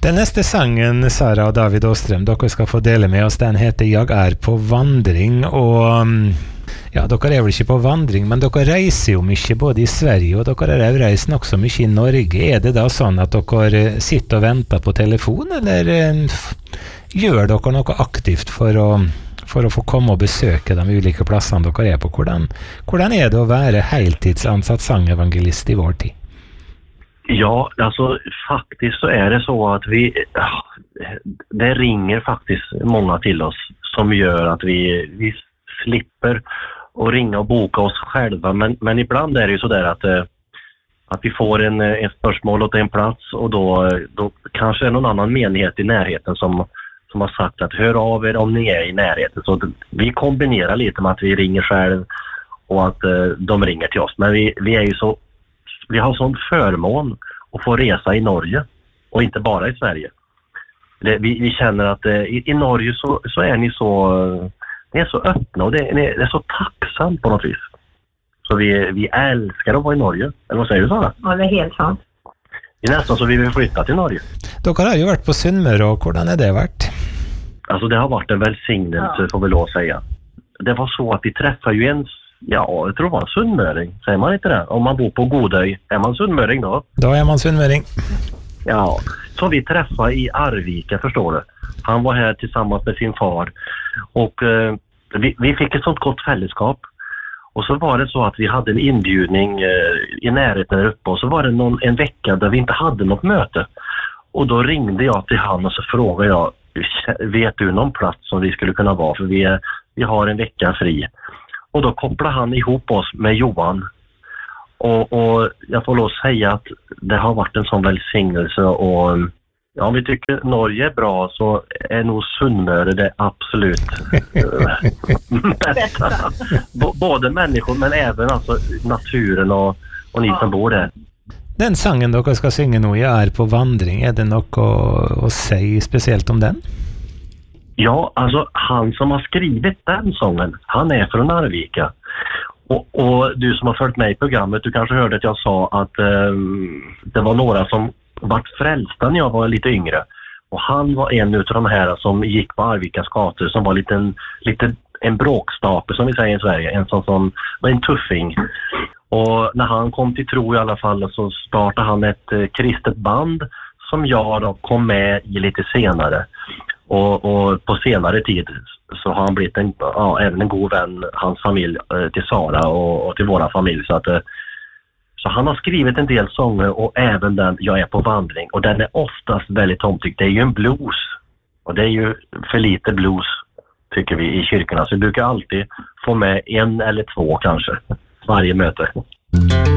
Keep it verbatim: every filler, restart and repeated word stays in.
Den neste sangen, Sara og David Åstrøm, dere skal få dele med oss, den heter «Jeg er på vandring», og ja, dere er vel ikke på vandring, men dere reiser jo mye både i Sverige, og dere har reist nok så mye i Norge. Er det da sånn at dere sitter og venter på telefon, eller gjør dere noe aktivt for å, for å få komme og besøke de ulike plassene dere er på? Hvordan, hvordan er det å være heltidsansatt sangevangelist i vår tid? Ja, alltså faktiskt så är det så att vi det ringer faktiskt många till oss som gör att vi, vi slipper att ringa och boka oss själva, men, men ibland är det ju så där att, att vi får en, en spörsmål åt en plats, och då, då kanske är någon annan menighet i närheten som, som har sagt att hör av er om ni är i närheten. Så vi kombinerar lite med att vi ringer själv och att de ringer till oss, men vi, vi är ju så vi har sån förmån att få resa i Norge och inte bara i Sverige. Det, vi, vi känner att eh, i, i Norge så, så är ni så, ni är så öppna och det, det är så tacksamt på något vis. Så vi, vi älskar att vara i Norge. Eller vad säger du, Sara? Ja, det är helt sant. Det är nästan så vi vill flytta till Norge. Dere har ju varit på Sunnmøre, och hvordan är det varit? Alltså det har varit en välsignelse, ja. Får vi lov säga. Det var så att vi träffade ju en Ja, jag tror det var en sunnmöring. Säger man inte det? Om man bor på Godöj, är man sunnmöring då? Då är man sunnmöring. Ja, så vi träffade i Arvika, förstår du. Han var här tillsammans med sin far. Och eh, vi, vi fick ett sånt gott fällskap. Och så var det så att vi hade en inbjudning eh, i närheten där uppe. Och så var det någon, en vecka där vi inte hade något möte. Och då ringde jag till han och så frågade jag, vet du någon plats som vi skulle kunna vara? För vi, är, vi har en vecka fri. Och då kopplade han ihop oss med Johan. Och, och jag får lov att säga att det har varit en sån välsignelse. Och ja, om vi tycker Norge är bra så är nog Sunnmøre det absolut bästa. B- både människor men även alltså naturen och, och ni som bor där. Den sangen dere skal synge nå, «Jeg er på vandring», er det noe å, å si speciellt om den? Ja, alltså han som har skrivit den sången, han är från Arvika. Och, och du som har följt mig i programmet, du kanske hörde att jag sa att eh, det var några som vart frälsta när jag var lite yngre. Och han var en utav de här som gick på Arvikas gator, som var lite, lite en bråkstape som vi säger i Sverige. En sån som var en tuffing. Och när han kom till tro i alla fall så startade han ett eh, kristet band som jag då kom med i lite senare. Och, och på senare tid så har han blivit en, ja, även en god vän, hans familj, eh, till Sara och, och till våra familj. Så, att, eh, så han har skrivit en del sånger och även den Jag är på vandring. Och den är oftast väldigt omtyckt. Det är ju en blues. Och det är ju för lite blues tycker vi i kyrkorna. Så vi brukar alltid få med en eller två kanske varje möte.